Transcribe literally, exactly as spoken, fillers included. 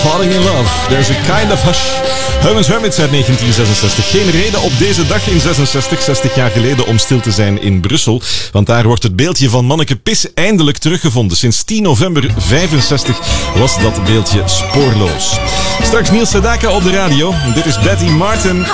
Falling in Love. There's a kind of hush. Herman's Hermits uit negentien zesenzestig. Geen reden op deze dag in zesenzestig, zestig jaar geleden, om stil te zijn in Brussel. Want daar wordt het beeldje van Manneke Pis eindelijk teruggevonden. Sinds tien november vijfenzestig was dat beeldje spoorloos. Straks Niels Sedaka op de radio. Dit is Betty Martin.